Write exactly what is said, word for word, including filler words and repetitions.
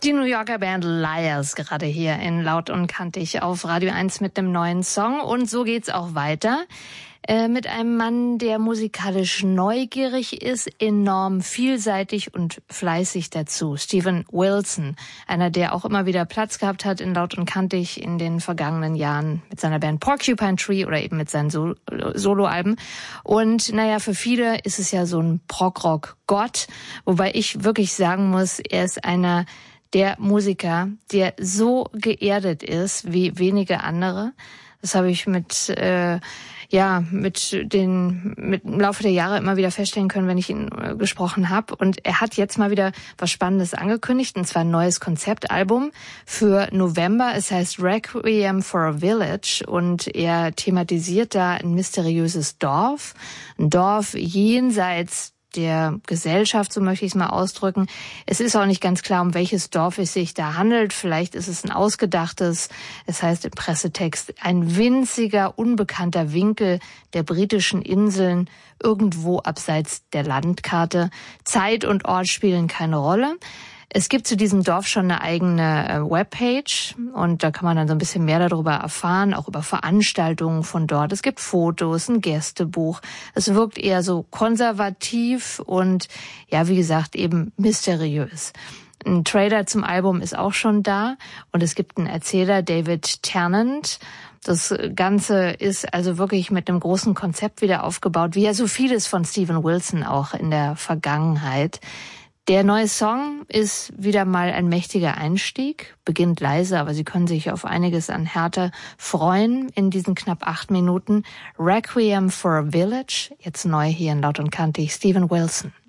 Die New Yorker Band Liars gerade hier in Laut und Kantig auf Radio eins mit einem neuen Song. Und so geht's auch weiter. Äh, mit einem Mann, der musikalisch neugierig ist, enorm vielseitig und fleißig dazu. Steven Wilson, einer, der auch immer wieder Platz gehabt hat in Laut und Kantig in den vergangenen Jahren mit seiner Band Porcupine Tree oder eben mit seinen Sol- Soloalben. Und naja, für viele ist es ja so ein Prog-Rock-Gott, wobei ich wirklich sagen muss, er ist einer der Musiker, der so geerdet ist wie wenige andere. Das habe ich mit äh, ja mit den mit im Laufe der Jahre immer wieder feststellen können, wenn ich ihn äh, gesprochen habe. Und er hat jetzt mal wieder was Spannendes angekündigt, und zwar ein neues Konzeptalbum für November. Es heißt Requiem for a Village und er thematisiert da ein mysteriöses Dorf, ein Dorf jenseits der Gesellschaft, so möchte ich es mal ausdrücken. Es ist auch nicht ganz klar, um welches Dorf es sich da handelt. Vielleicht ist es ein ausgedachtes, es heißt im Pressetext, ein winziger, unbekannter Winkel der britischen Inseln, irgendwo abseits der Landkarte. Zeit und Ort spielen keine Rolle. Es gibt zu diesem Dorf schon eine eigene Webpage und da kann man dann so ein bisschen mehr darüber erfahren, auch über Veranstaltungen von dort. Es gibt Fotos, ein Gästebuch. Es wirkt eher so konservativ und ja, wie gesagt, eben mysteriös. Ein Trailer zum Album ist auch schon da und es gibt einen Erzähler, David Tennant. Das Ganze ist also wirklich mit einem großen Konzept wieder aufgebaut, wie ja so vieles von Steven Wilson auch in der Vergangenheit. Der neue Song ist wieder mal ein mächtiger Einstieg, beginnt leise, aber Sie können sich auf einiges an Härte freuen in diesen knapp acht Minuten. Requiem for a Village, jetzt neu hier in Laut und Kantig, Steven Wilson.